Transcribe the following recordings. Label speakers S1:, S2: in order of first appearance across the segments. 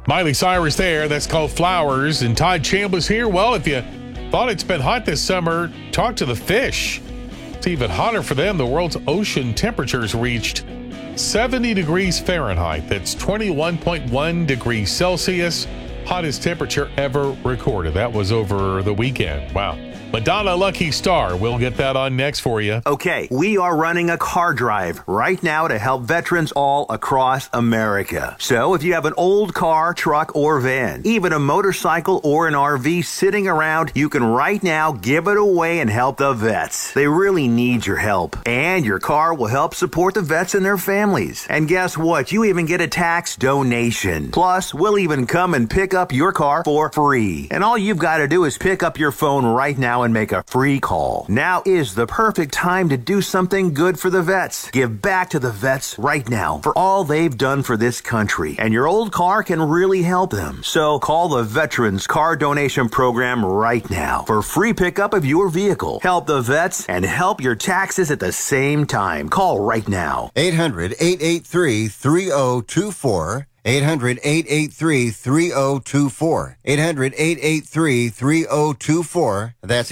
S1: Miley Cyrus there. That's called Flowers. And Todd Chambliss here. Well, if you thought it's been hot this summer, talk to the fish. It's even hotter for them. The world's ocean temperatures reached 70 degrees Fahrenheit. That's 21.1 degrees Celsius. Hottest temperature ever recorded. That was over the weekend. Wow. Madonna Lucky Star. We'll get that on next for you.
S2: Okay, we are running a car drive right now to help veterans all across America. So if you have an old car, truck, or van, even a motorcycle or an RV sitting around, you can right now give it away and help the vets. They really need your help. And your car will help support the vets and their families. And guess what? You even get a tax donation. Plus, we'll even come and pick up your car for free. And all you've got to do is pick up your phone right now and make a free call. Now is the perfect time to do something good for the vets. Give back to the vets right now for all they've done for this country. And your old car can really help them. So call the Veterans Car Donation Program right now for free pickup of your vehicle. Help the vets and help your taxes at the same time. Call right now.
S3: 800-883-3024. 800-883-3024. 800-883-3024. That's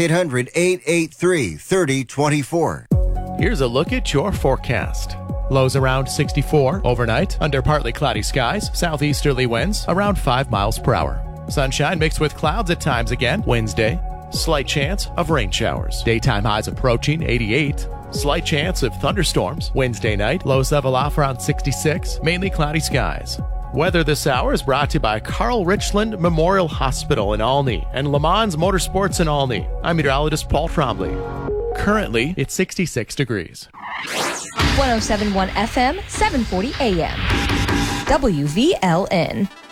S3: 800-883-3024.
S4: Here's a look at your forecast. Lows around 64 overnight, under partly cloudy skies, southeasterly winds around 5 miles per hour. Sunshine mixed with clouds at times again. Wednesday, slight chance of rain showers. Daytime highs approaching 88. Slight chance of thunderstorms. Wednesday night, lows level off around 66, mainly cloudy skies. Weather this hour is brought to you by Carl Richland Memorial Hospital in Olney and Le Mans Motorsports in Olney. I'm meteorologist Paul Trombley. Currently, it's 66 degrees.
S5: 107.1 FM, 740 AM. WVLN.